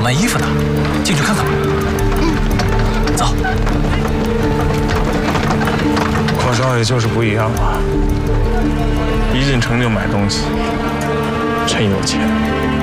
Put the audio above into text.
卖衣服的，进去看看吧。走。 孔少爷就是不一样啊，一进城就买东西，真有钱。